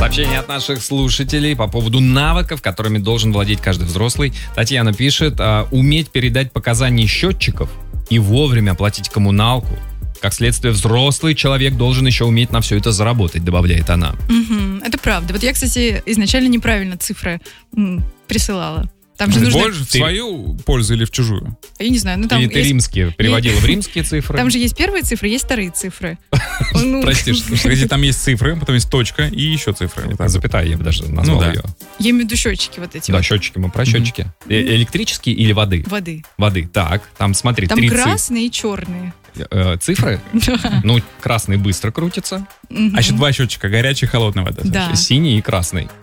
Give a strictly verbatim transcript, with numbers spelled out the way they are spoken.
Сообщение от наших слушателей по поводу навыков, которыми должен владеть каждый взрослый. Татьяна пишет, а, уметь передать показания счетчиков и вовремя оплатить коммуналку. Как следствие, взрослый человек должен еще уметь на все это заработать, добавляет она. Угу, это правда. Вот я, кстати, изначально неправильно цифры м, присылала. Там же Ты нужно... больше в свою пользу или в чужую? Я не знаю, ну там Или ты есть... римские, переводила в римские цифры. Там же есть первые цифры, есть вторые цифры. Ну, Прости, что Погоди, там есть цифры, потом есть точка и еще цифры. Не так. запятая, я бы даже назвал Ну да. ее. Я имею в виду счетчики вот эти Да, вот. счетчики, мы про счетчики. Э, Электрические или воды? Воды. Воды, так. Там, смотри, Там три ци- красные и черные. э, цифры. Да. Ну, красный быстро крутится, Мгм. А еще два счетчика, горячая и холодная вода. Да. синий и красный.